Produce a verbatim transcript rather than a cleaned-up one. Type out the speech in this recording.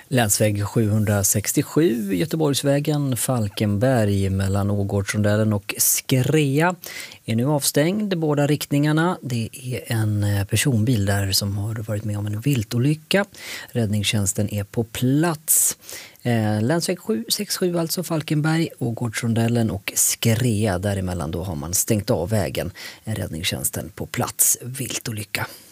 Länsväg sjuhundrasextiosju, Göteborgsvägen Falkenberg mellan Ågårdsrondellen och Skrea är nu avstängd båda riktningarna. Det är en personbil där som har varit med om en viltolycka. Räddningstjänsten är på plats. Eh, Länsväg sju sextiosju, alltså Falkenberg, Ågårdsrondellen och Skrea. Däremellan då har man stängt av vägen. Räddningstjänsten på plats. Viltolycka.